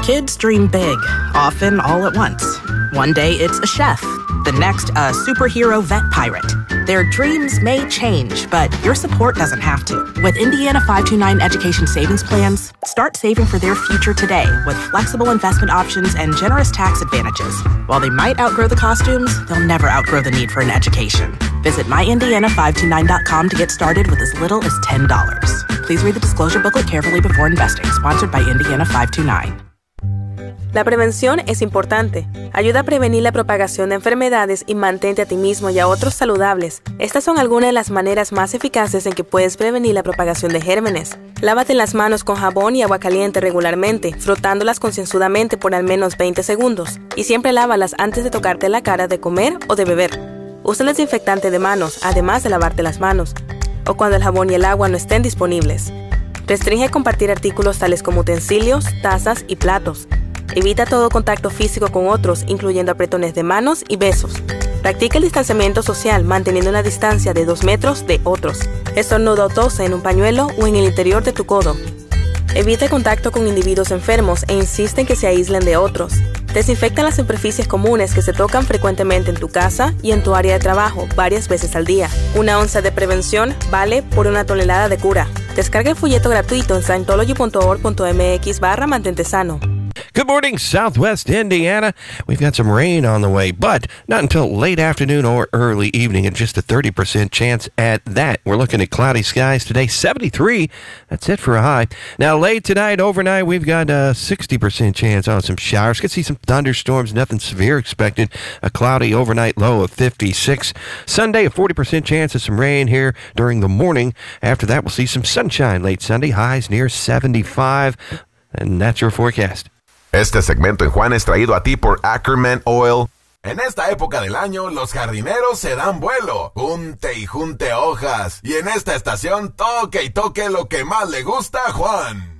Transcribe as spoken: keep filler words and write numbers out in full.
Kids dream big, often all at once. One day it's a chef, the next a superhero vet pirate. Their dreams may change, but your support doesn't have to. With Indiana five two nine Education Savings Plans, start saving for their future today with flexible investment options and generous tax advantages. While they might outgrow the costumes, they'll never outgrow the need for an education. Visit my indiana five two nine dot com to get started with as little as ten dollars. Please read the disclosure booklet carefully before investing. Sponsored by Indiana five two nine. La prevención es importante. Ayuda a prevenir la propagación de enfermedades y mantente a ti mismo y a otros saludables. Estas son algunas de las maneras más eficaces en que puedes prevenir la propagación de gérmenes. Lávate las manos con jabón y agua caliente regularmente, frotándolas concienzudamente por al menos veinte segundos. Y siempre lávalas antes de tocarte la cara de comer o de beber. Usa el desinfectante de manos, además de lavarte las manos, o cuando el jabón y el agua no estén disponibles. Restringe compartir artículos tales como utensilios, tazas y platos. Evita todo contacto físico con otros, incluyendo apretones de manos y besos. Practica el distanciamiento social, manteniendo una distancia de dos metros de otros. Estornuda o tose en un pañuelo o en el interior de tu codo. Evita el contacto con individuos enfermos e insiste en que se aíslen de otros. Desinfecta las superficies comunes que se tocan frecuentemente en tu casa y en tu área de trabajo varias veces al día. Una onza de prevención vale por una tonelada de cura. Descarga el folleto gratuito en scientology punto org punto m x barra mantente sano. Good morning, Southwest Indiana. We've got some rain on the way, but not until late afternoon or early evening, and just a thirty percent chance at that. We're looking at cloudy skies today, seventy-three. That's it for a high. Now, late tonight, overnight, we've got a sixty percent chance on some showers. Could see some thunderstorms, nothing severe expected. A cloudy overnight low of fifty-six. Sunday, a forty percent chance of some rain here during the morning. After that, we'll see some sunshine late Sunday, highs near seventy-five. And that's your forecast. Este segmento en Juan es traído a ti por Ackerman Oil. En esta época del año, los jardineros se dan vuelo. Junte y junte hojas. Y en esta estación, toque y toque lo que más le gusta a Juan.